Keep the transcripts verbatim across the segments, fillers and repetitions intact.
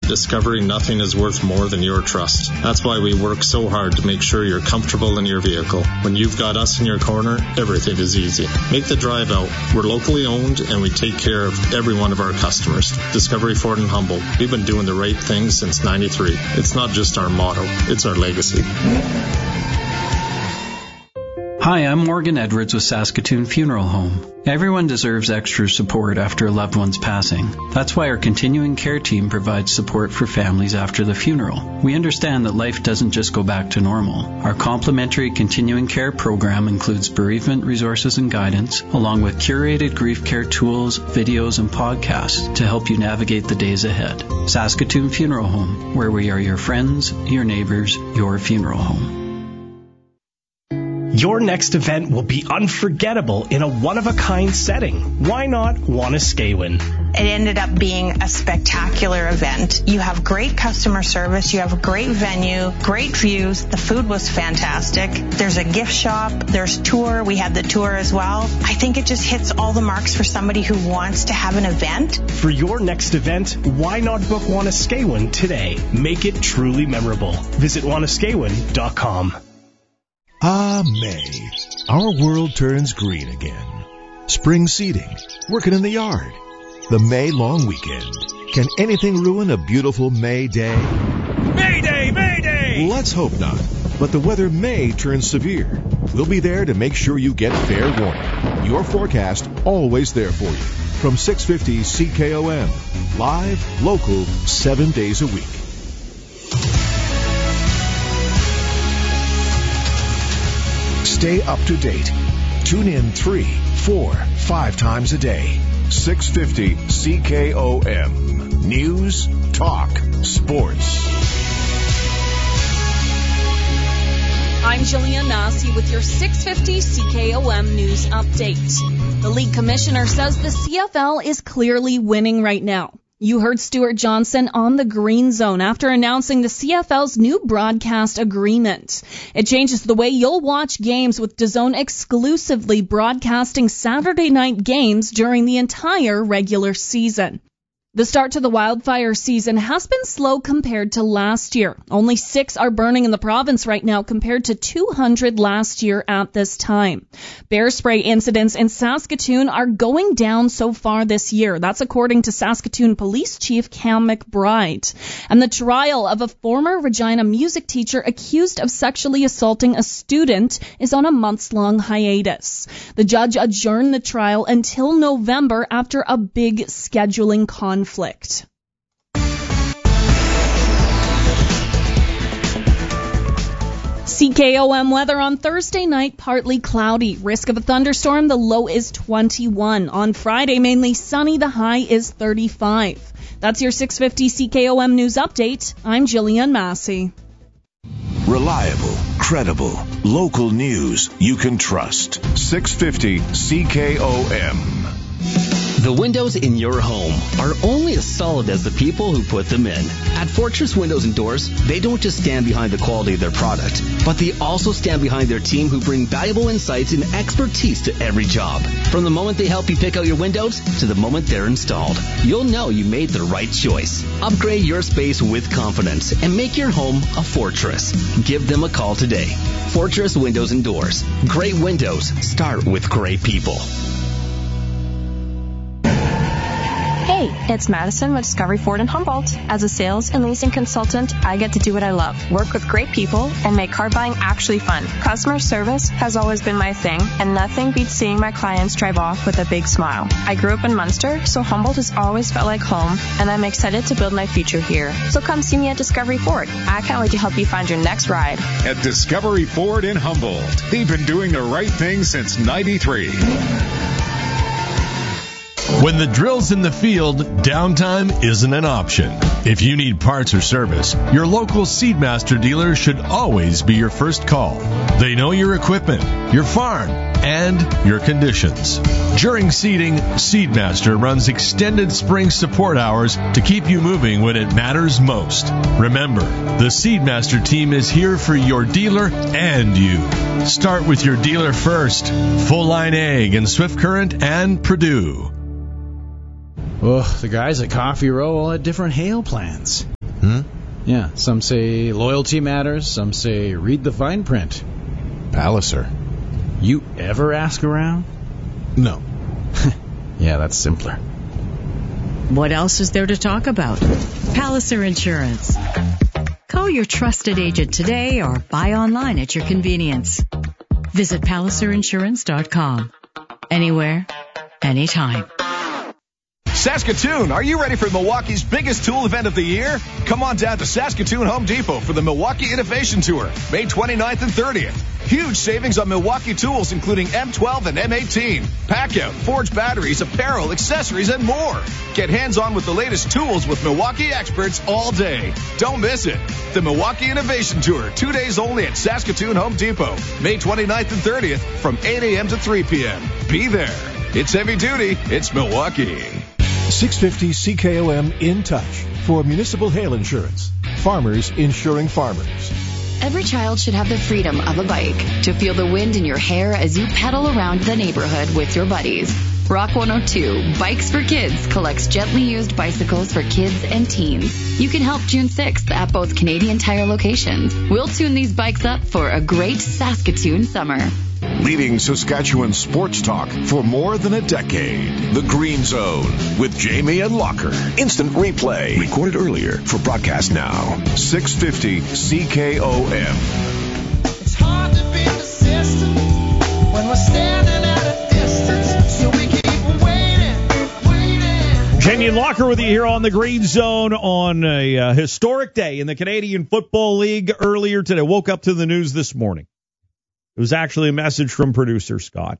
Discovery, nothing is worth more than your trust. That's why we work so hard to make sure you're comfortable in your vehicle. When you've got us in your corner, everything is easy. Make the drive out. We're locally owned and we take care of every one of our customers. Discovery Ford in Humboldt. We've been doing the right thing since ninety-three. It's not just our motto, it's our legacy. Hi, I'm Morgan Edwards with Saskatoon Funeral Home. Everyone deserves extra support after a loved one's passing. That's why our continuing care team provides support for families after the funeral. We understand that life doesn't just go back to normal. Our complimentary continuing care program includes bereavement resources and guidance, along with curated grief care tools, videos, and podcasts to help you navigate the days ahead. Saskatoon Funeral Home, where we are your friends, your neighbors, your funeral home. Your next event will be unforgettable in a one-of-a-kind setting. Why not Wanuskewin? It ended up being a spectacular event. You have great customer service, you have a great venue, great views, the food was fantastic. There's a gift shop, there's tour, we had the tour as well. I think it just hits all the marks for somebody who wants to have an event. For your next event, why not book Wanuskewin today? Make it truly memorable. Visit Wanuskewin dot com. Ah, May. Our world turns green again. Spring seeding, working in the yard, the May long weekend. Can anything ruin a beautiful May day? May Day! May Day! Let's hope not. But the weather may turn severe. We'll be there to make sure you get fair warning. Your forecast always there for you. From six fifty C K O M. Live, local, seven days a week. Stay up to date. Tune in three, four, five times a day. six fifty C K O M. News, talk, sports. I'm Jillian Massey with your six fifty C K O M News Update. The league commissioner says the C F L is clearly winning right now. You heard Stuart Johnson on the Green Zone after announcing the C F L's new broadcast agreement. It changes the way you'll watch games, with DAZN exclusively broadcasting Saturday night games during the entire regular season. The start to the wildfire season has been slow compared to last year. Only six are burning in the province right now compared to two hundred last year at this time. Bear spray incidents in Saskatoon are going down so far this year. That's according to Saskatoon Police Chief Cam McBride. And the trial of a former Regina music teacher accused of sexually assaulting a student is on a months-long hiatus. The judge adjourned the trial until November after a big scheduling conflict. Conflict. C K O M weather on Thursday night, partly cloudy. Risk of a thunderstorm, the low is twenty-one. On Friday, mainly sunny, the high is thirty-five. That's your six fifty C K O M News Update. I'm Jillian Massey. Reliable, credible, local news you can trust. six fifty C K O M. The windows in your home are only as solid as the people who put them in. At Fortress Windows and Doors, they don't just stand behind the quality of their product, but they also stand behind their team who bring valuable insights and expertise to every job. From the moment they help you pick out your windows to the moment they're installed, you'll know you made the right choice. Upgrade your space with confidence and make your home a fortress. Give them a call today. Fortress Windows and Doors. Great windows start with great people. Hey, it's Madison with Discovery Ford in Humboldt. As a sales and leasing consultant, I get to do what I love, work with great people, and make car buying actually fun. Customer service has always been my thing, and nothing beats seeing my clients drive off with a big smile. I grew up in Munster, so Humboldt has always felt like home, and I'm excited to build my future here. So come see me at Discovery Ford. I can't wait to help you find your next ride. At Discovery Ford in Humboldt, they've been doing the right thing since ninety-three. When the drill's in the field, downtime isn't an option. If you need parts or service, your local Seedmaster dealer should always be your first call. They know your equipment, your farm, and your conditions. During seeding, Seedmaster runs extended spring support hours to keep you moving when it matters most. Remember, the Seedmaster team is here for your dealer and you. Start with your dealer first. Full Line Ag and Swift Current and Purdue. Oh, the guys at Coffee Row all had different hail plans. Hmm? Yeah, some say loyalty matters, some say read the fine print. Palliser. You ever ask around? No. Yeah, that's simpler. What else is there to talk about? Palliser Insurance. Call your trusted agent today or buy online at your convenience. Visit Palliser Insurance dot com. Anywhere, anytime. Saskatoon, are you ready for Milwaukee's biggest tool event of the year? Come on down to Saskatoon Home Depot for the Milwaukee Innovation Tour, May twenty-ninth and thirtieth. Huge savings on Milwaukee tools, including M twelve and M eighteen, Packout, Forge batteries, apparel, accessories, and more. Get hands-on with the latest tools with Milwaukee experts all day. Don't miss it. The Milwaukee Innovation Tour, two days only at Saskatoon Home Depot, May twenty-ninth and thirtieth from eight a.m. to three p.m. Be there. It's heavy duty. It's Milwaukee. six fifty C K O M In Touch for municipal hail insurance. Farmers insuring farmers. Every child should have the freedom of a bike to feel the wind in your hair as you pedal around the neighborhood with your buddies. Rock one oh two, Bikes for Kids, collects gently used bicycles for kids and teens. You can help June sixth at both Canadian Tire locations. We'll tune these bikes up for a great Saskatoon summer. Leading Saskatchewan sports talk for more than a decade. The Green Zone with Jamie and Locker. Instant replay. Recorded earlier for broadcast now. six fifty C K O M. It's hard to be persistent when we're standing at a distance, so we keep waiting, waiting. Jamie and Locker with you here on the Green Zone on a uh, historic day in the Canadian Football League earlier today. Woke up to the news this morning. It was actually a message from producer Scott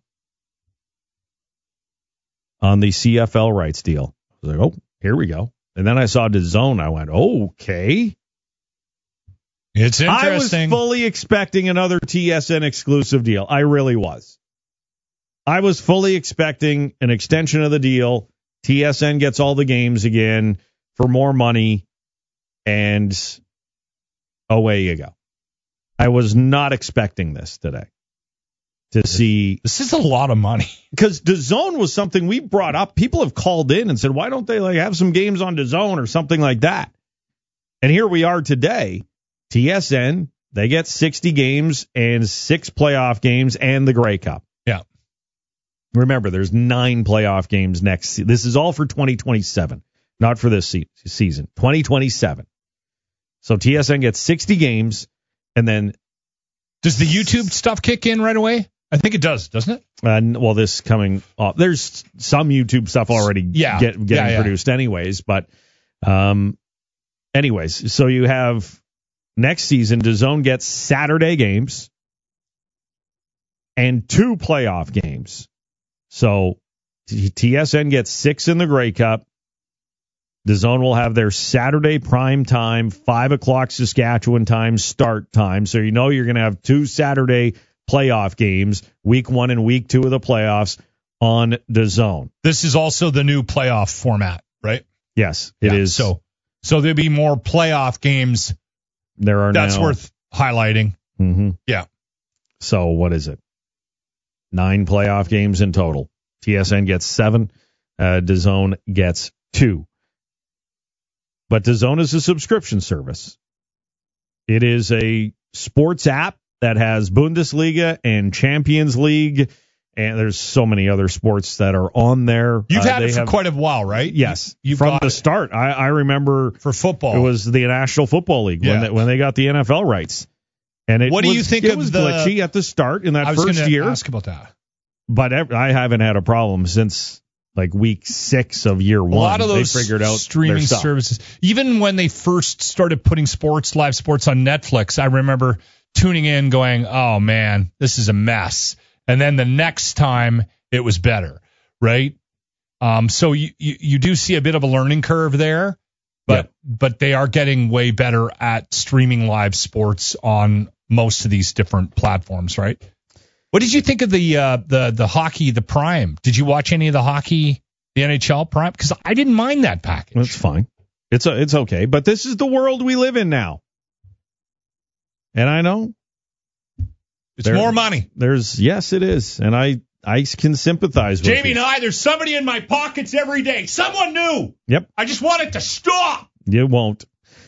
on the C F L rights deal. I was like, oh, here we go. And then I saw DAZN. I went, okay. It's interesting. I was fully expecting another T S N exclusive deal. I really was. I was fully expecting an extension of the deal. T S N gets all the games again for more money. And away you go. I was not expecting this today to see. This is a lot of money. Because DAZN was something we brought up. People have called in and said, why don't they like have some games on DAZN or something like that? And here we are today. T S N, they get sixty games and six playoff games and the Grey Cup. Yeah. Remember, there's nine playoff games next season. This is all for twenty twenty-seven, not for this se- season. twenty twenty-seven. So T S N gets sixty games. And then, does the YouTube stuff kick in right away? I think it does, doesn't it? Uh, well, this coming off, there's some YouTube stuff already yeah. get, getting yeah, yeah. produced anyways. But um, anyways, so you have next season, DAZN gets Saturday games and two playoff games. So T S N gets six in the Grey Cup. DAZN will have their Saturday prime time, five o'clock Saskatchewan time start time. So you know you're going to have two Saturday playoff games, week one and week two of the playoffs on DAZN. This is also the new playoff format, right? Yes, it yeah, is. So, so there'll be more playoff games. There are That's now, worth highlighting. Mm-hmm. Yeah. So what is it? Nine playoff games in total. T S N gets seven. Uh, DAZN gets two. But DAZN is a subscription service. It is a sports app that has Bundesliga and Champions League, and there's so many other sports that are on there. You've uh, had it for have, quite a while, right? Yes. You've from got the it. start. I, I remember for football. It was the National Football League yeah. when, they, when they got the N F L rights. And it what do was, you think it of was the, glitchy at the start in that I was first gonna year. Ask about that. But I haven't had a problem since like week six of year one. A lot of those they figured out streaming services, even when they first started putting sports, live sports on Netflix, I remember tuning in going, oh man, this is a mess. And then the next time it was better, right? Um, so you, you, you do see a bit of a learning curve there, but, yeah. but they are getting way better at streaming live sports on most of these different platforms, right? What did you think of the uh, the the hockey, the Prime? Did you watch any of the hockey, the N H L Prime? Because I didn't mind that package. That's fine. It's a, it's okay. But this is the world we live in now. And I know. It's there, more money. There's yes, it is. And I, I can sympathize with Jamie you. and I, there's somebody in my pockets every day. Someone new. Yep. I just want it to stop. You won't.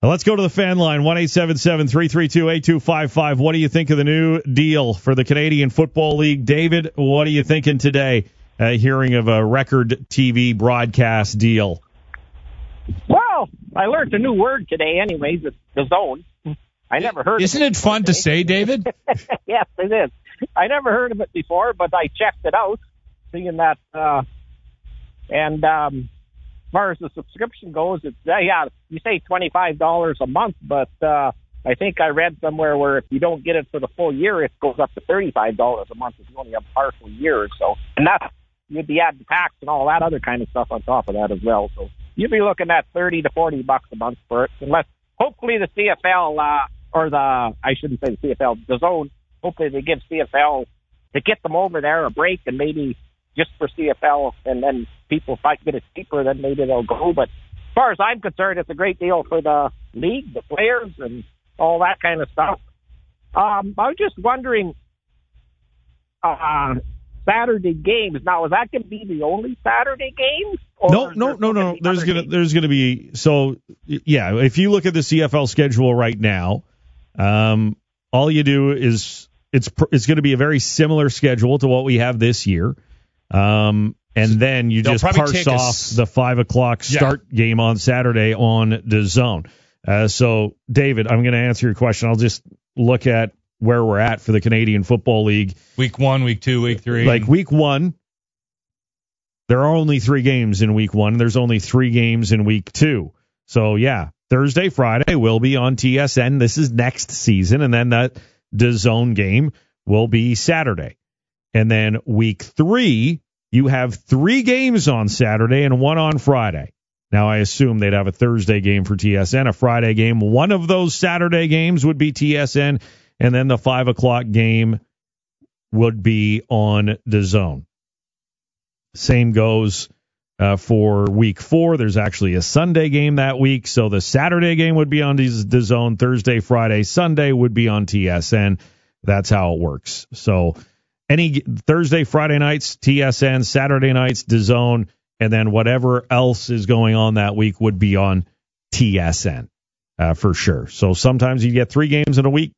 Now let's go to the fan line, one eight seven seven, three three two, eight two five five. What do you think of the new deal for the Canadian Football League? David, what are you thinking today, uh, hearing of a record T V broadcast deal? Well, I learned a new word today anyways, it's the zone. I never heard Isn't of it. Isn't it fun to say, David? Yes, it is. I never heard of it before, but I checked it out, seeing that, uh, and um, as far as the subscription goes, it's, uh, yeah, you say twenty-five dollars a month, but uh, I think I read somewhere where if you don't get it for the full year, it goes up to thirty-five dollars a month if you only have partial years. So, and that's, you'd be adding tax and all that other kind of stuff on top of that as well. So you'd be looking at thirty to forty bucks a month for it, unless hopefully the C F L, uh, or the, I shouldn't say the C F L, the zone, hopefully they give C F L to get them over there a break, and maybe just for C F L, and then people might get it cheaper, then maybe they'll go. But as far as I'm concerned, it's a great deal for the league, the players, and all that kind of stuff. Um, I was just wondering, uh, Saturday games. Now, is that going to be the only Saturday games? No, no, no, no. There's gonna, there's gonna be, so yeah. If you look at the C F L schedule right now, um, all you do is it's it's going to be a very similar schedule to what we have this year, um, and then you They'll just parse off us, the five o'clock start yeah. game on Saturday on DAZN. Uh, so, David, I'm going to answer your question. I'll just look at where we're at for the Canadian Football League. Week one, week two, week three. Like week one, there are only three games in week one. There's only three games in week two. So, yeah, Thursday, Friday will be on T S N. This is next season. And then that DAZN game will be Saturday. And then week three, you have three games on Saturday and one on Friday. Now, I assume they'd have a Thursday game for T S N, a Friday game. One of those Saturday games would be T S N, and then the five o'clock game would be on DAZN. Same goes uh, for week four. There's actually a Sunday game that week, so the Saturday game would be on DAZN. Thursday, Friday, Sunday would be on T S N. That's how it works. So any Thursday, Friday nights, T S N, Saturday nights, DAZN, and then whatever else is going on that week would be on T S N uh, for sure. So sometimes you get three games in a week,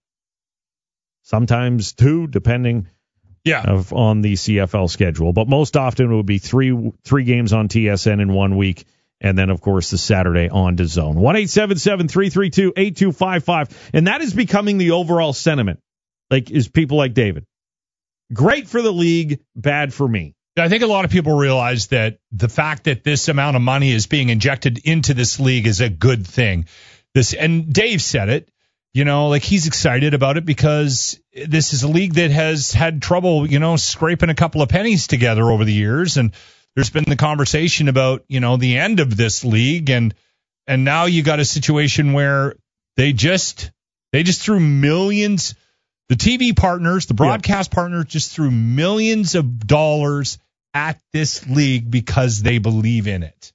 sometimes two, depending yeah. of, on the C F L schedule. But most often it would be three three games on T S N in one week, and then, of course, the Saturday on DAZN. one eight seven seven, three three two, eight two five five. And that is becoming the overall sentiment, like is people like David. Great for the league, bad for me. I think a lot of people realize that the fact that this amount of money is being injected into this league is a good thing. This, and Dave said it, you know, like he's excited about it because this is a league that has had trouble, you know, scraping a couple of pennies together over the years. And there's been the conversation about, you know, the end of this league. And, and now you got a situation where they just, they just threw millions, the T V partners, the broadcast yeah. partners just threw millions of dollars at this league because they believe in it.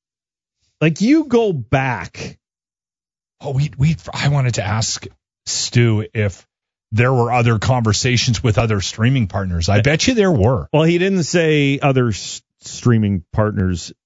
Like you go back. Oh, we we I wanted to ask Stu if there were other conversations with other streaming partners. I bet you there were. Well, he didn't say other s- streaming partners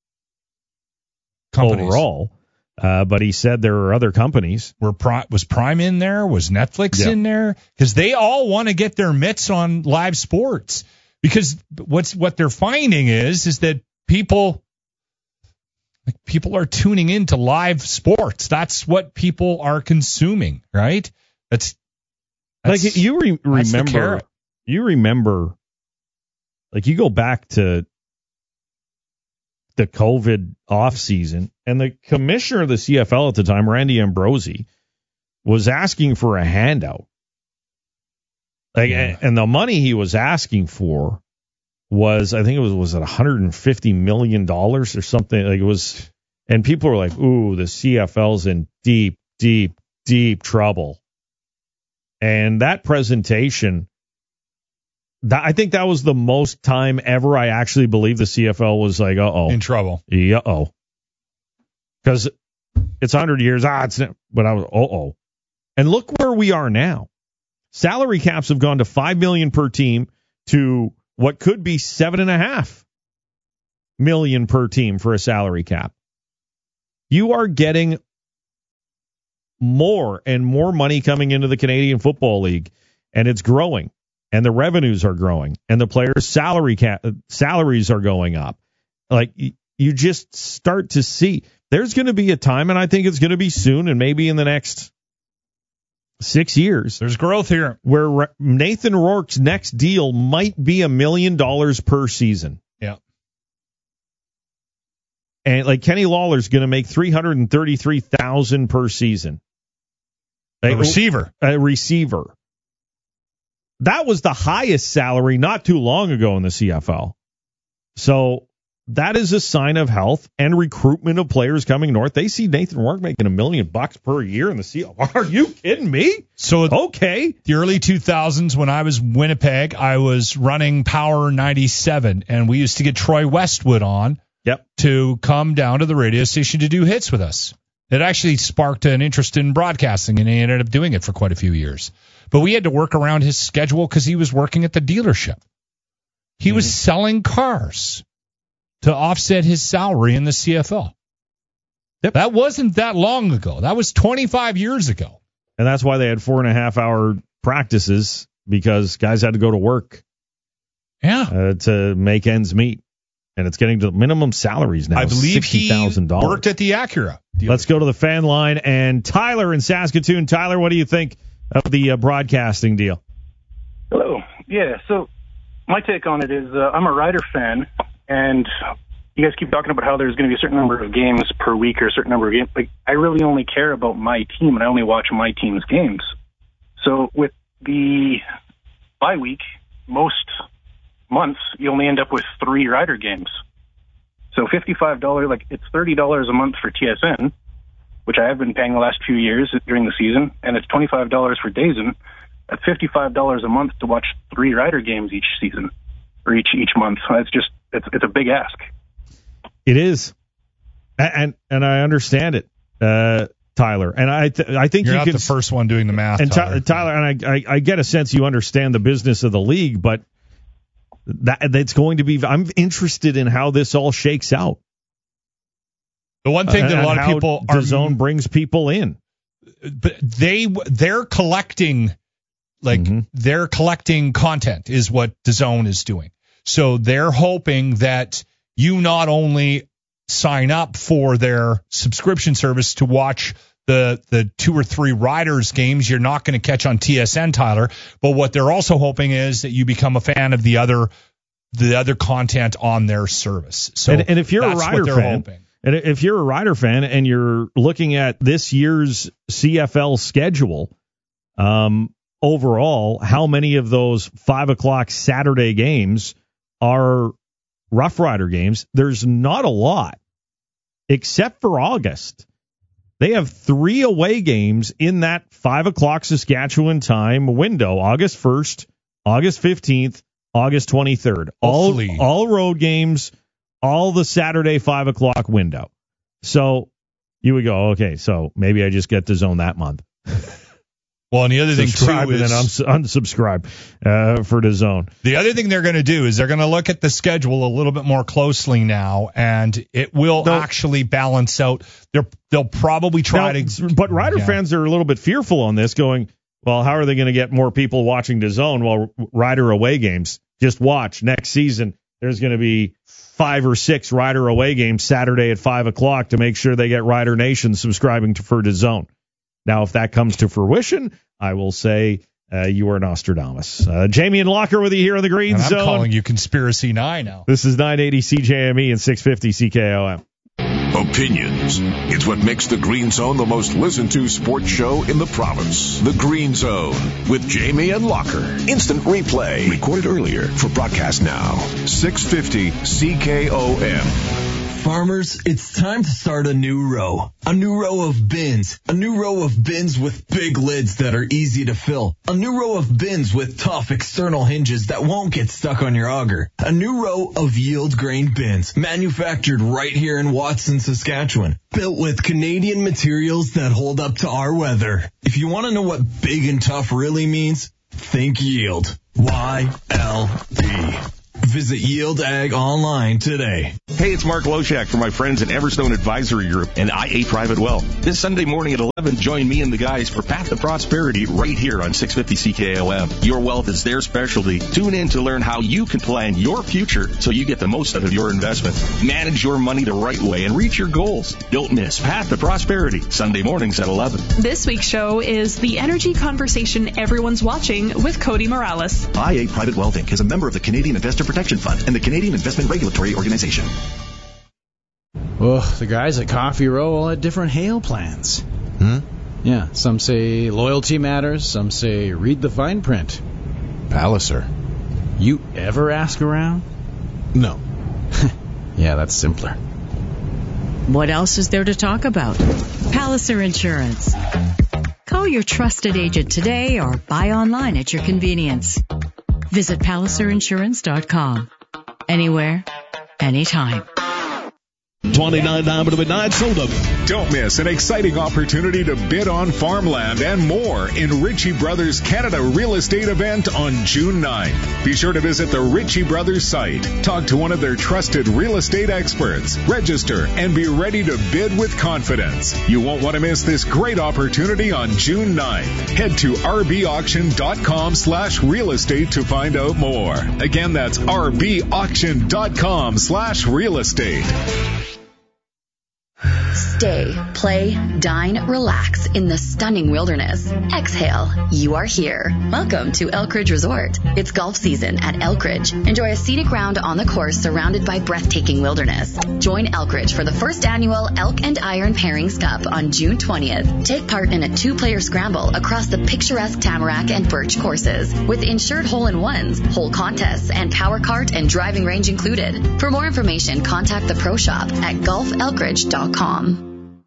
companies. overall, uh, but he said there were other companies. Were Prime, was Prime in there? Was Netflix yeah. in there? Because they all want to get their mitts on live sports. Because what's what they're finding is is that people like people are tuning into live sports. That's what people are consuming, right? That's, that's like you re- remember. You remember, like you go back to the COVID off season, and the commissioner of the C F L at the time, Randy Ambrosi, was asking for a handout. Like, yeah. and the money he was asking for was, I think it was, was it one hundred fifty million dollars or something? Like it was, and people were like, ooh, the C F L's in deep, deep, deep trouble. And that presentation, that, I think that was the most time ever I actually believe the C F L was like, uh-oh. In trouble. Yeah, uh-oh. Because it's one hundred years, ah, it's, but I was, uh-oh. And look where we are now. Salary caps have gone to five million dollars per team to what could be seven and a half million per team for a salary cap. You are getting more and more money coming into the Canadian Football League, and it's growing, and the revenues are growing, and the players' salary ca- salaries are going up. Like, you just start to see there's going to be a time, and I think it's going to be soon, and maybe in the next six years. There's growth here. Where Nathan Rourke's next deal might be a million dollars per season. Yeah. And like Kenny Lawler's going to make three hundred thirty-three thousand dollars per season. A receiver. A receiver. That was the highest salary not too long ago in the C F L. So that is a sign of health and recruitment of players coming north. They see Nathan Rourke making a million bucks per year in the C F L. Are you kidding me? So okay, the early two thousands when I was Winnipeg, I was running Power ninety-seven, and we used to get Troy Westwood on yep. to come down to the radio station to do hits with us. It actually sparked an interest in broadcasting, and he ended up doing it for quite a few years. But we had to work around his schedule because he was working at the dealership. He mm-hmm. was selling cars to offset his salary in the C F L. Yep. That wasn't that long ago. That was twenty-five years ago. And that's why they had four and a half hour practices, because guys had to go to work yeah. uh, to make ends meet. And it's getting to minimum salaries now. I believe sixty thousand dollars. He worked at the Acura dealership. Let's go to the fan line. And Tyler in Saskatoon. Tyler, what do you think of the uh, broadcasting deal? Hello. Yeah, so my take on it is uh, I'm a Rider fan, and you guys keep talking about how there's going to be a certain number of games per week or a certain number of games. Like, I really only care about my team, and I only watch my team's games. So with the bye week, most months you only end up with three Rider games. So fifty-five dollars, like it's thirty dollars a month for T S N, which I have been paying the last few years during the season, and it's twenty-five dollars for DAZN. That's fifty-five dollars a month to watch three Rider games each season, or each each month. It's just, it's it's a big ask. It is, and and I understand it, uh, Tyler. And I th- I think you're you not can, the first one doing the math, and Tyler. Tyler, and I, I I get a sense you understand the business of the league, but that that's going to be. I'm interested in how this all shakes out. The one thing that a lot of people are DAZN brings people in, but they they're collecting like mm-hmm. they're collecting content is what DAZN is doing. So they're hoping that you not only sign up for their subscription service to watch the the two or three Riders games you're not going to catch on T S N, Tyler, but what they're also hoping is that you become a fan of the other the other content on their service. So and, and if you're a Rider fan, hoping. and if you're a Rider fan and you're looking at this year's C F L schedule, um, overall, how many of those five o'clock Saturday games are Rough Rider games? There's not a lot, except for August. They have three away games in that five o'clock Saskatchewan time window: August first, August fifteenth, August twenty-third. All all road games, all the Saturday five o'clock window. So you would go, okay, so maybe I just get DAZN that month. Well, and the other thing too and is then unsubscribe uh, for DAZN. The other thing they're going to do is they're going to look at the schedule a little bit more closely now, and it will no. actually balance out. They're, they'll probably try now, to. But Rider yeah. fans are a little bit fearful on this, going, well, how are they going to get more people watching DAZN while Rider away games? Just watch next season. There's going to be five or six Rider away games Saturday at five o'clock to make sure they get Rider Nation subscribing to for DAZN. Now, if that comes to fruition, I will say uh, you are Nostradamus. Uh, Jamie and Locker with you here on the Green and I'm Zone. I'm calling you Conspiracy Nine now. This is nine eighty C J M E and six fifty C K O M. Opinions. It's what makes the Green Zone the most listened to sports show in the province. The Green Zone with Jamie and Locker. Instant replay. Recorded earlier for broadcast now. six fifty C K O M. Farmers, it's time to start a new row. A new row of bins. A new row of bins with big lids that are easy to fill. A new row of bins with tough external hinges that won't get stuck on your auger. A new row of yield grain bins, manufactured right here in Watson, Saskatchewan. Built with Canadian materials that hold up to our weather. If you want to know what big and tough really means, think yield. Y L D. Visit Yield Ag online today. Hey, it's Mark Loshak from my friends at Everstone Advisory Group and I A Private Wealth. This Sunday morning at eleven, join me and the guys for Path to Prosperity right here on six fifty C K O M. Your wealth is their specialty. Tune in to learn how you can plan your future so you get the most out of your investments. Manage your money the right way and reach your goals. Don't miss Path to Prosperity, Sunday mornings at eleven. This week's show is The Energy Conversation Everyone's Watching with Cody Morales. I A Private Wealth Incorporated is a member of the Canadian Investor Protection Fund and the Canadian Investment Regulatory Organization. Oh, the guys at Coffee Row all had different hail plans. Hmm? Yeah, some say loyalty matters, some say read the fine print. Palliser. You ever ask around? No. Yeah, that's simpler. What else is there to talk about? Palliser Insurance. Call your trusted agent today or buy online at your convenience. Visit Palliser Insurance dot com. Anywhere, anytime. twenty-nine down to the midnight sold up. Don't miss an exciting opportunity to bid on farmland and more in Ritchie Brothers Canada Real Estate event on June ninth. Be sure to visit the Ritchie Brothers site, talk to one of their trusted real estate experts, register, and be ready to bid with confidence. You won't want to miss this great opportunity on June ninth. Head to r b auction dot com slash real estate to find out more. Again, that's r b auction dot com slash real estate. Stay, play, dine, relax in the stunning wilderness. Exhale, you are here. Welcome to Elkridge Resort. It's golf season at Elkridge. Enjoy a scenic round on the course surrounded by breathtaking wilderness. Join Elkridge for the first annual Elk and Iron Pairings Cup on June twentieth. Take part in a two-player scramble across the picturesque Tamarack and Birch courses with insured hole-in-ones, hole contests, and power cart and driving range included. For more information, contact the Pro Shop at golf elkridge dot com.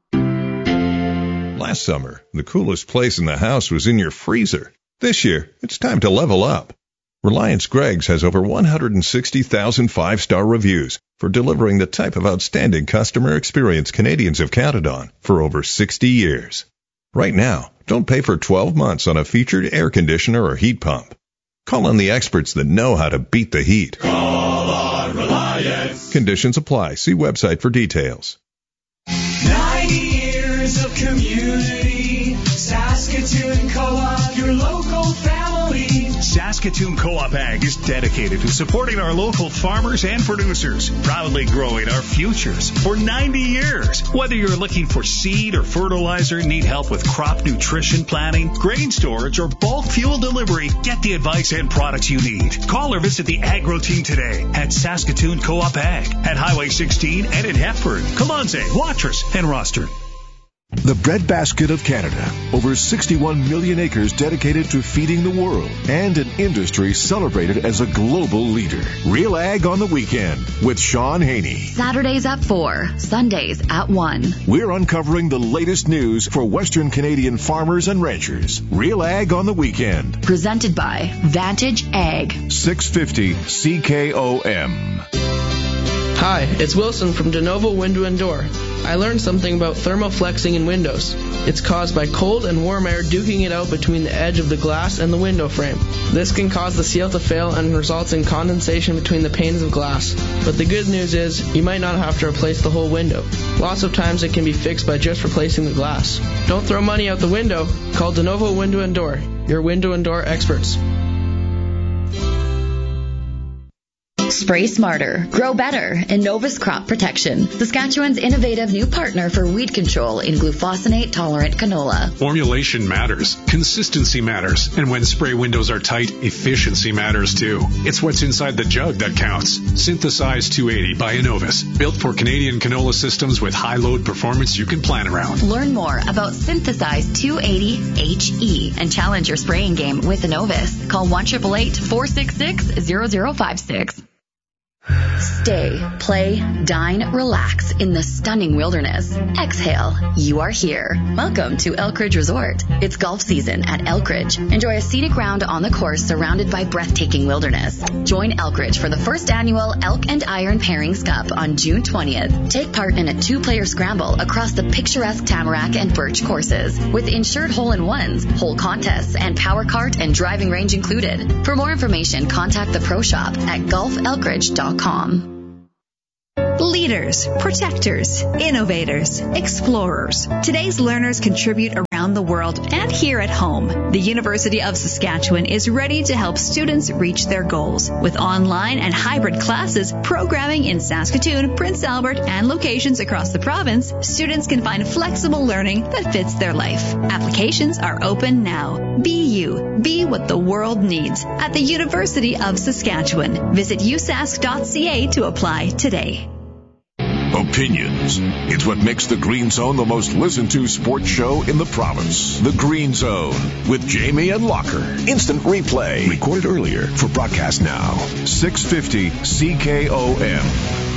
Last summer, the coolest place in the house was in your freezer. This year, it's time to level up. Reliance Greggs has over one hundred sixty thousand five-star reviews for delivering the type of outstanding customer experience Canadians have counted on for over sixty years. Right now, don't pay for twelve months on a featured air conditioner or heat pump. Call on the experts that know how to beat the heat. Call on Reliance. Conditions apply. See website for details. ninety years of community. Saskatoon Co-op, your local family. Saskatoon Co-op Ag is dedicated to supporting our local farmers and producers, proudly growing our futures for ninety years. Whether you're looking for seed or fertilizer, need help with crop nutrition planning, grain storage, or bulk fuel delivery, get the advice and products you need. Call or visit the Agro Team today at Saskatoon Co-op Ag at Highway sixteen and in Hepburn, Colonsay, Watrous, and Rosthern. The breadbasket of Canada. Over sixty-one million acres dedicated to feeding the world and an industry celebrated as a global leader. Real Ag on the Weekend with Sean Haney. Saturdays at four, Sundays at one. We're uncovering the latest news for Western Canadian farmers and ranchers. Real Ag on the Weekend. Presented by Vantage Ag. six fifty C K O M. Hi, it's Wilson from DeNovo Window and Door. I learned something about thermoflexing in windows. It's caused by cold and warm air duking it out between the edge of the glass and the window frame. This can cause the seal to fail and results in condensation between the panes of glass. But the good news is, you might not have to replace the whole window. Lots of times it can be fixed by just replacing the glass. Don't throw money out the window. Call DeNovo Window and Door, your window and door experts. Spray smarter, grow better, Innovus Crop Protection. Saskatchewan's innovative new partner for weed control in glufosinate-tolerant canola. Formulation matters. Consistency matters. And when spray windows are tight, efficiency matters too. It's what's inside the jug that counts. Synthesize two eighty by Innovus. Built for Canadian canola systems with high load performance you can plan around. Learn more about Synthesize two eighty H E and challenge your spraying game with Innovus. Call one eight eight eight, four six six, zero zero five six. Stay, play, dine, relax in the stunning wilderness. Exhale, you are here. Welcome to Elkridge Resort. It's golf season at Elkridge. Enjoy a scenic round on the course surrounded by breathtaking wilderness. Join Elkridge for the first annual Elk and Iron Pairings Cup on June twentieth. Take part in a two-player scramble across the picturesque Tamarack and Birch courses with insured hole-in-ones, hole contests, and power cart and driving range included. For more information, contact the Pro Shop at golf elkridge dot com. Leaders, protectors, innovators, explorers. Today's learners contribute around the world and here at home. The University of Saskatchewan is ready to help students reach their goals. With online and hybrid classes, programming in Saskatoon, Prince Albert, and locations across the province, students can find flexible learning that fits their life. Applications are open now. Be you. Be what the world needs at the University of Saskatchewan. Visit u sask dot c a to apply today. Opinions. It's what makes the Green Zone the most listened to sports show in the province. The Green Zone with Jamie and Locker. Instant replay. Recorded earlier for broadcast now. six fifty C K O M.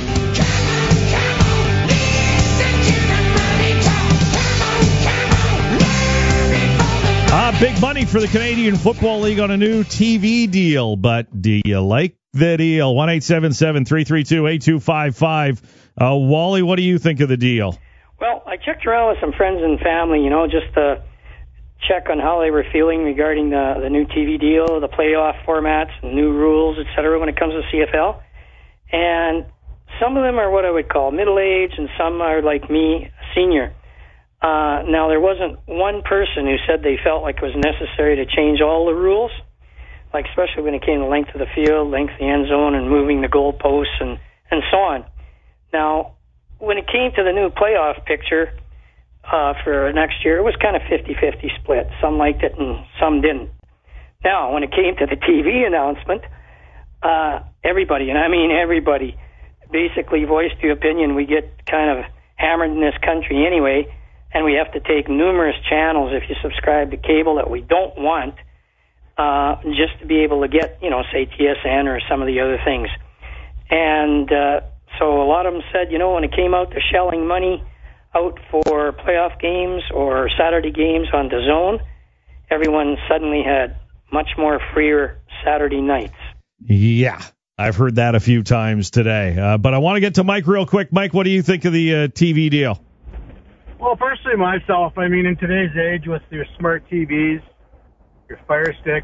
Uh, big money for the Canadian Football League on a new T V deal, but do you like the deal? one eight seven seven, three three two, eight two five five. Uh, Wally, what do you think of the deal? Well, I checked around with some friends and family, you know, just to check on how they were feeling regarding the, the new T V deal, the playoff formats, the new rules, et cetera, when it comes to C F L. And some of them are what I would call middle-aged, and some are like me, senior. Uh, now, there wasn't one person who said they felt like it was necessary to change all the rules, like especially when it came to length of the field, length of the end zone, and moving the goalposts, and, and so on. Now, when it came to the new playoff picture uh, for next year, it was kind of fifty-fifty split. Some liked it and some didn't. Now, when it came to the T V announcement, uh, everybody, and I mean everybody, basically voiced the opinion we get kind of hammered in this country anyway, and we have to take numerous channels if you subscribe to cable that we don't want, uh, just to be able to get, you know, say T S N or some of the other things. And uh, so a lot of them said, you know, when it came out to shelling money out for playoff games or Saturday games on D A Z N, everyone suddenly had much more freer Saturday nights. Yeah, I've heard that a few times today. Uh, but I want to get to Mike real quick. Mike, what do you think of the uh, T V deal? Well, personally, myself, I mean, in today's age with your smart T Vs, your Fire Sticks,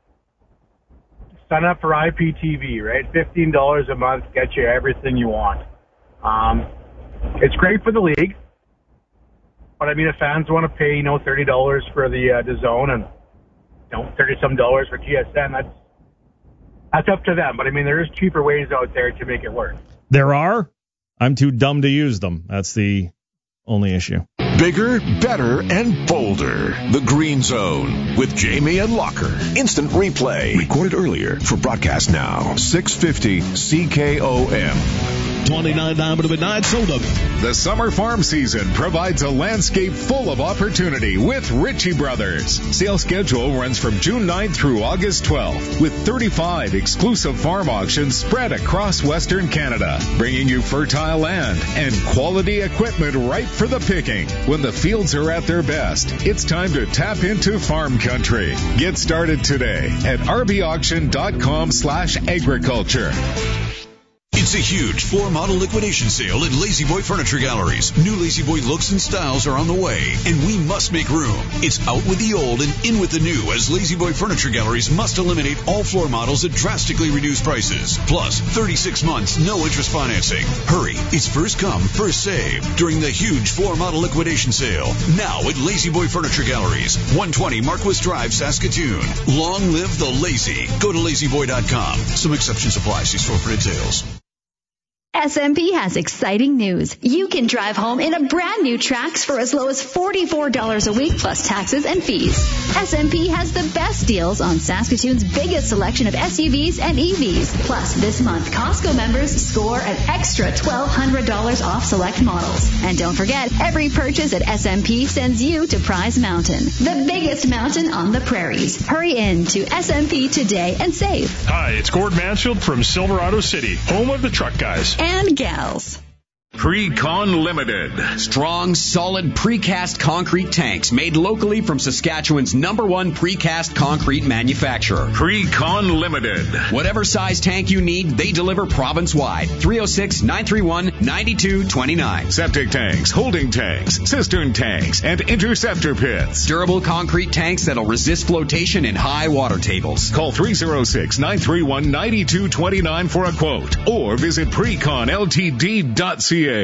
sign up for I P T V, right? fifteen dollars a month gets you everything you want. Um, it's great for the league, but I mean, if fans want to pay, you know, thirty dollars for the uh, D A Z N and, you know, thirty-some dollars for T S N, that's, that's up to them. But I mean, there is cheaper ways out there to make it work. There are. I'm too dumb to use them. That's the only issue. Bigger, better, and bolder. The Green Zone with Jamie and Locker. Instant replay. Recorded earlier for broadcast now. six fifty C K O M. twenty-nine down to midnight, sold up. The summer farm season provides a landscape full of opportunity with Ritchie Brothers. Sales schedule runs from June ninth through August twelfth with thirty-five exclusive farm auctions spread across Western Canada, bringing you fertile land and quality equipment ripe for the picking. When the fields are at their best, it's time to tap into farm country. Get started today at r b auction dot com slash agriculture. It's a huge floor model liquidation sale at Lazy Boy Furniture Galleries. New Lazy Boy looks and styles are on the way, and we must make room. It's out with the old and in with the new, as Lazy Boy Furniture Galleries must eliminate all floor models at drastically reduced prices. Plus, thirty-six months, no interest financing. Hurry, it's first come, first save during the huge floor model liquidation sale. Now at Lazy Boy Furniture Galleries, one twenty Marquis Drive, Saskatoon. Long live the lazy. Go to lazy boy dot com. Some exceptions apply. See store for details. S M P has exciting news. You can drive home in a brand new Trax for as low as forty-four dollars a week plus taxes and fees. S M P has the best deals on Saskatoon's biggest selection of S U Vs and E Vs. Plus, this month, Costco members score an extra twelve hundred dollars off select models. And don't forget, every purchase at S M P sends you to Prize Mountain, the biggest mountain on the prairies. Hurry in to S M P today and save. Hi, it's Gord Mansfield from Silverado City, home of the truck guys. And gals. Pre-Con Limited. Strong, solid precast concrete tanks made locally from Saskatchewan's number one precast concrete manufacturer. Pre-Con Limited. Whatever size tank you need, they deliver province-wide. three oh six, nine three one, nine two two nine. Septic tanks, holding tanks, cistern tanks, and interceptor pits. Durable concrete tanks that'll resist flotation in high water tables. Call three oh six, nine three one, nine two two nine for a quote or visit precon l t d dot c a.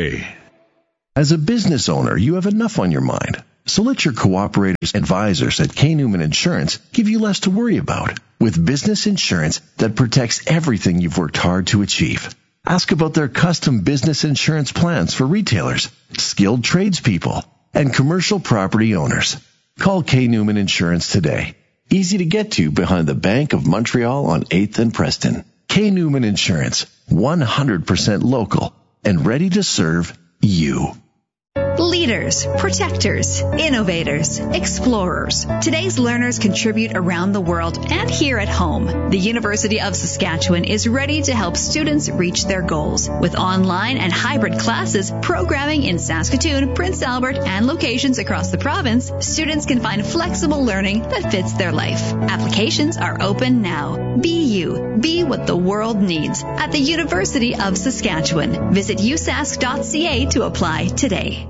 As a business owner, you have enough on your mind. So let your cooperators advisors at K. Newman Insurance give you less to worry about with business insurance that protects everything you've worked hard to achieve. Ask about their custom business insurance plans for retailers, skilled tradespeople, and commercial property owners. Call K. Newman Insurance today. Easy to get to behind the Bank of Montreal on eighth and Preston. K. Newman Insurance, one hundred percent local and ready to serve you. Leaders, protectors, innovators, explorers. Today's learners contribute around the world and here at home. The University of Saskatchewan is ready to help students reach their goals. With online and hybrid classes, programming in Saskatoon, Prince Albert, and locations across the province, students can find flexible learning that fits their life. Applications are open now. Be you. Be what the world needs at the University of Saskatchewan. Visit u sask dot c a to apply today.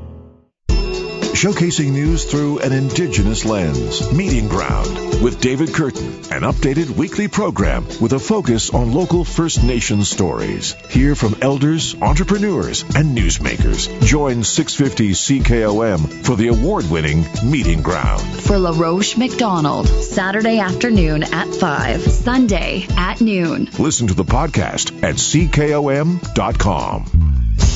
Showcasing news through an Indigenous lens. Meeting Ground with David Curtin, an updated weekly program with a focus on local First Nations stories. Hear from elders, entrepreneurs, and newsmakers. Join six fifty C K O M for the award-winning Meeting Ground. For LaRoche McDonald, Saturday afternoon at five, Sunday at noon. Listen to the podcast at c k o m dot com.